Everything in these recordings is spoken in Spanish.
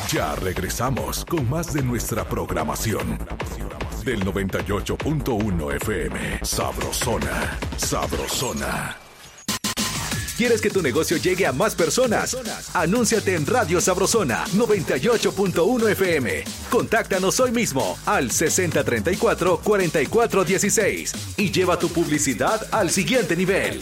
Ya regresamos con más de nuestra programación. Del 98.1 FM. Sabrosona. Sabrosona. ¿Quieres que tu negocio llegue a más personas? Anúnciate en Radio Sabrosona 98.1 FM. Contáctanos hoy mismo al 6034-4416 y lleva tu publicidad al siguiente nivel.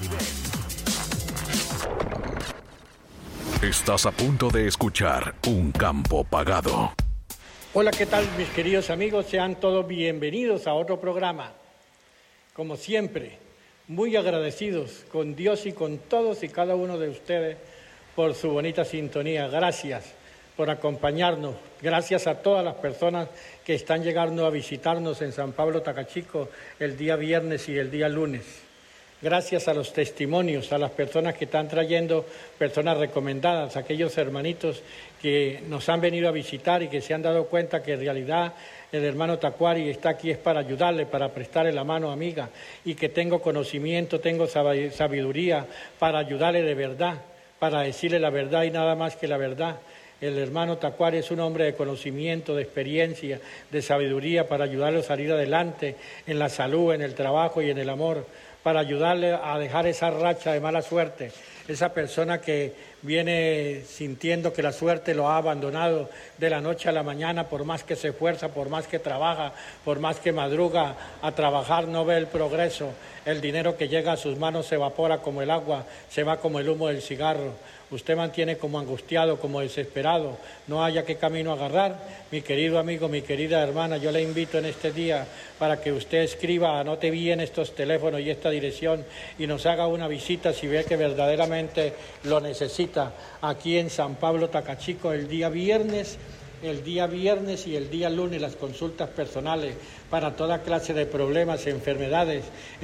Estás a punto de escuchar Un Campo Pagado. Hola, ¿qué tal, mis queridos amigos? Sean todos bienvenidos a otro programa. Como siempre, muy agradecidos con Dios y con todos y cada uno de ustedes por su bonita sintonía. Gracias por acompañarnos. Gracias a todas las personas que están llegando a visitarnos en San Pablo Tacachico el día viernes y el día lunes. Gracias a los testimonios, a las personas que están trayendo, personas recomendadas, aquellos hermanitos que nos han venido a visitar y que se han dado cuenta que en realidad el hermano Tacuari está aquí es para ayudarle, para prestarle la mano amiga, y que tengo conocimiento, tengo sabiduría para ayudarle de verdad, para decirle la verdad y nada más que la verdad. El hermano Tacuari es un hombre de conocimiento, de experiencia, de sabiduría para ayudarle a salir adelante en la salud, en el trabajo y en el amor, para ayudarle a dejar esa racha de mala suerte, esa persona que viene sintiendo que la suerte lo ha abandonado de la noche a la mañana, por más que se esfuerza, por más que trabaja, por más que madruga a trabajar, no ve el progreso. El dinero que llega a sus manos se evapora como el agua, se va como el humo del cigarro. Usted mantiene como angustiado, como desesperado, no haya qué camino agarrar. Mi querido amigo, mi querida hermana, yo le invito en este día para que usted escriba, anote bien estos teléfonos y esta dirección y nos haga una visita si ve que verdaderamente lo necesita, aquí en San Pablo Tacachico el día viernes y el día lunes las consultas personales para toda clase de problemas, enfermedades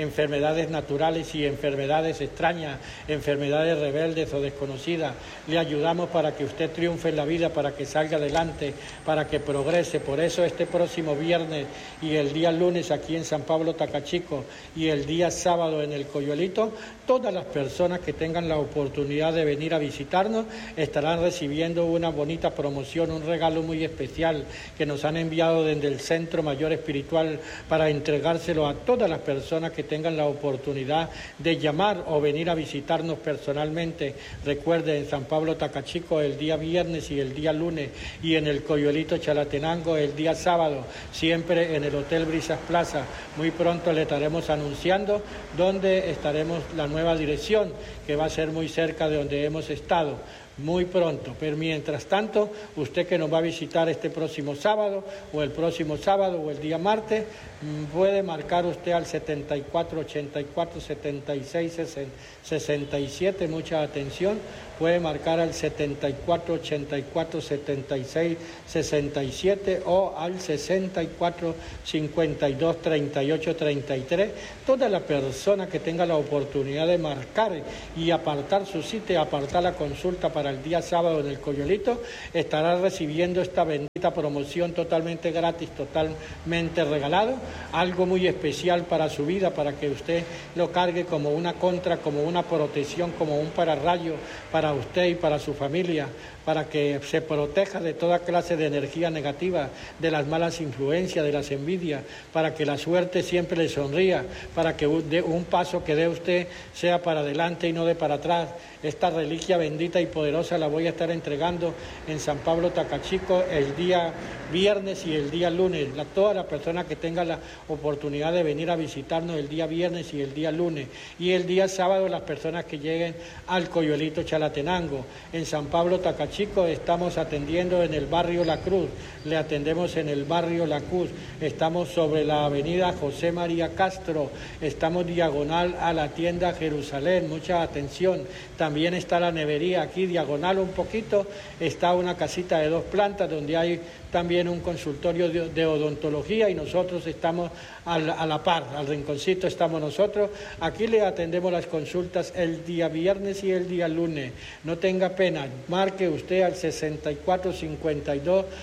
naturales y enfermedades extrañas, enfermedades rebeldes o desconocidas. Le ayudamos para que usted triunfe en la vida, para que salga adelante, para que progrese. Por eso este próximo viernes y el día lunes aquí en San Pablo Tacachico y el día sábado en el Coyolito, todas las personas que tengan la oportunidad de venir a visitarnos estarán recibiendo una bonita promoción, un regalo muy especial que nos han enviado desde el Centro Mayor Espiritual para entregárselo a todas las personas que tengan la oportunidad de llamar o venir a visitarnos personalmente. Recuerde, en San Pablo Tacachico el día viernes y el día lunes, y en el Coyolito Chalatenango el día sábado, siempre en el Hotel Brisas Plaza. Muy pronto le estaremos anunciando dónde estaremos, la nueva dirección, que va a ser muy cerca de donde hemos estado. Muy pronto, pero mientras tanto, usted que nos va a visitar este próximo sábado o el próximo sábado o el día martes, puede marcar usted al 74 84 76 67, mucha atención, puede marcar al 74 84 76 67 o al 64 52 38 33. Toda la persona que tenga la oportunidad de marcar y apartar su cita, apartar la consulta para el día sábado en el Coyolito, estará recibiendo esta bendita promoción totalmente gratis, totalmente regalado, algo muy especial para su vida, para que usted lo cargue como una contra, como una protección, como un pararrayo para usted y para su familia, para que se proteja de toda clase de energía negativa, de las malas influencias, de las envidias, para que la suerte siempre le sonría, para que un paso que dé usted sea para adelante y no de para atrás. Esta reliquia bendita y poderosa la voy a estar entregando en San Pablo Tacachico el día viernes y el día lunes. Todas las personas que tengan la oportunidad de venir a visitarnos el día viernes y el día lunes. Y el día sábado las personas que lleguen al Coyolito Chalatenango. En San Pablo Tacachico estamos atendiendo en el barrio La Cruz. Le atendemos en el barrio La Cruz. Estamos sobre la avenida José María Castro. Estamos diagonal a la tienda Jerusalén. Mucha atención. También está la nevería aquí, diagonal un poquito, está una casita de 2 plantas donde hay también un consultorio de odontología y nosotros estamos a la par, al rinconcito estamos nosotros. Aquí le atendemos las consultas el día viernes y el día lunes. No tenga pena, marque usted al 64 52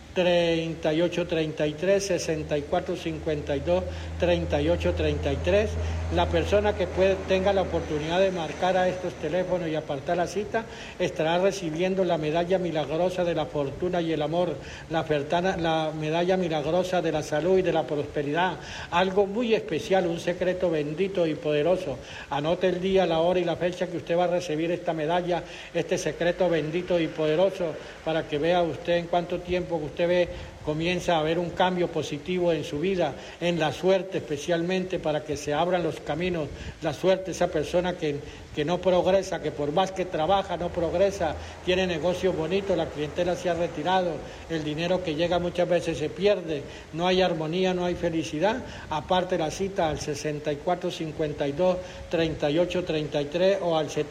3833, 6452, 3833. La persona que tenga la oportunidad de marcar a estos teléfonos y apartar la cita estará recibiendo la medalla milagrosa de la fortuna y el amor, la medalla milagrosa de la salud y de la prosperidad. Algo muy especial, un secreto bendito y poderoso. Anote el día, la hora y la fecha que usted va a recibir esta medalla, este secreto bendito y poderoso, para que vea usted en cuánto tiempo que usted comienza a haber un cambio positivo en su vida, en la suerte especialmente, para que se abran los caminos, la suerte, esa persona que no progresa, que por más que trabaja no progresa, tiene negocios bonitos, la clientela se ha retirado, el dinero que llega muchas veces se pierde, no hay armonía, no hay felicidad. Aparte la cita al 6452-3833 o al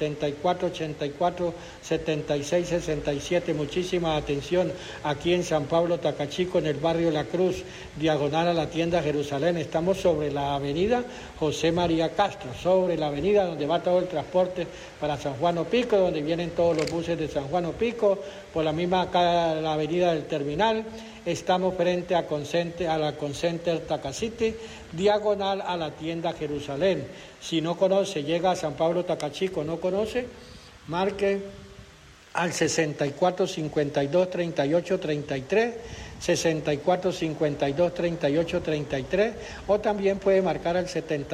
7484-7667. Muchísima atención aquí en San Pablo Tacachico, en el barrio La Cruz, diagonal a la tienda Jerusalén. Estamos sobre la avenida José María Castro, sobre la avenida donde va todo el transporte para San Juan Opico, donde vienen todos los buses de San Juan Opico, por la misma acá la avenida del terminal. Estamos frente a la Concenter Tacacity, diagonal a la tienda Jerusalén. Si no conoce, llega a San Pablo Tacachico, no conoce, marque al 6452-3833, 6452-3833, o también puede marcar al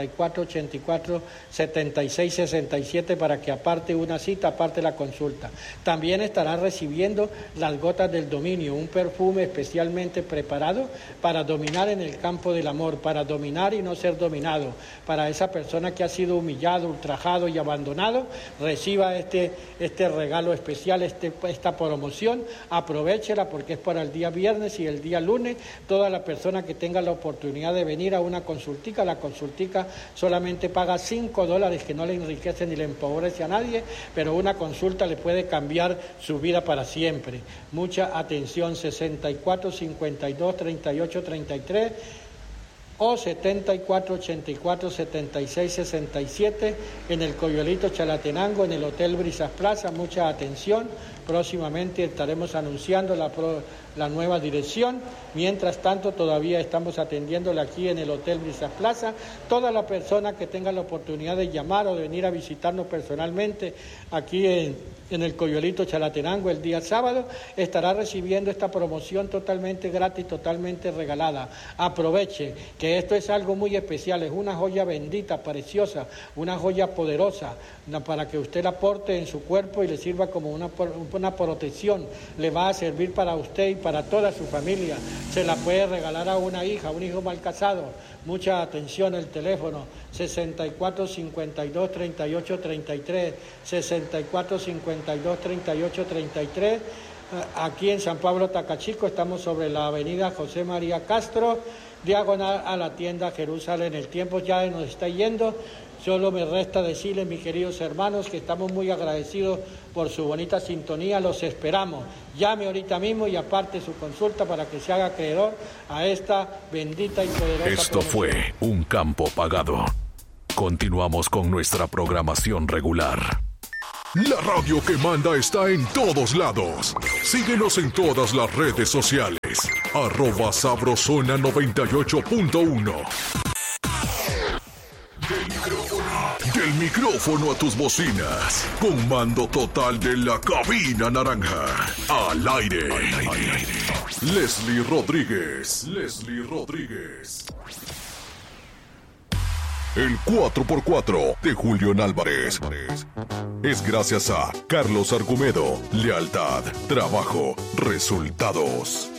7484-7667 para que aparte una cita, aparte la consulta. También estará recibiendo las gotas del dominio, un perfume especialmente preparado para dominar en el campo del amor, para dominar y no ser dominado. Para esa persona que ha sido humillado, ultrajado y abandonado, reciba este regalo especial, esta promoción, aprovéchela porque es para el día viernes y el día lunes. Toda la persona que tenga la oportunidad de venir a una consultica, la consultica solamente paga $5, que no le enriquece ni le empobrece a nadie, pero una consulta le puede cambiar su vida para siempre. Mucha atención, 6452-3833 o 7484-7667 en el Coyolito Chalatenango, en el Hotel Brisas Plaza. Mucha atención, próximamente estaremos anunciando la nueva dirección. Mientras tanto, todavía estamos atendiéndole aquí en el Hotel Brisas Plaza. Toda la persona que tenga la oportunidad de llamar o de venir a visitarnos personalmente aquí en el Coyolito Chalatenango el día sábado, estará recibiendo esta promoción totalmente gratis, totalmente regalada. Aproveche, que esto es algo muy especial, es una joya bendita, preciosa, una joya poderosa, para que usted la porte en su cuerpo y le sirva como una protección. Le va a servir para usted y para toda su familia. Se la puede regalar a una hija, a un hijo mal casado. Mucha atención, el teléfono 6452-3833, 6452-3833. Aquí en San Pablo Tacachico estamos sobre la avenida José María Castro, diagonal a la tienda Jerusalén. El tiempo ya nos está yendo. Solo me resta decirles, mis queridos hermanos, que estamos muy agradecidos por su bonita sintonía. Los esperamos. Llame ahorita mismo y aparte su consulta para que se haga acreedor a esta bendita y poderosa Esto promoción. fue Un Campo Pagado. Continuamos con nuestra programación regular. La radio que manda está en todos lados. Síguenos en todas las redes sociales. @Sabrosona98.1. Del micrófono a tus bocinas. Con mando total de la cabina naranja. Al aire. Leslie Rodríguez. El 4x4 de Julián Álvarez. Es gracias a Carlos Argumedo. Lealtad, trabajo, resultados.